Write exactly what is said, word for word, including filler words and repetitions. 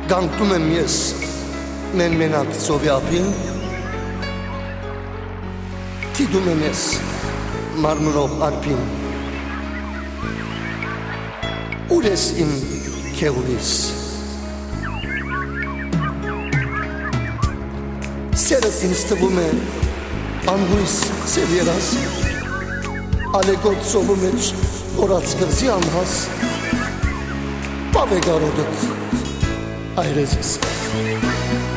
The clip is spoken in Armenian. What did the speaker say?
Գանկտում եմ ես մեն մենակ ծովի ափին, թիդում եմ ես մարմրով արփին, ուր ես իմ քեղուրիս, սերդ ինձ թվում է անհույս սև երաս, ալեգոտ ծովու մեջ հորած կղզի անհաս, Pave garoduk ayrıcız.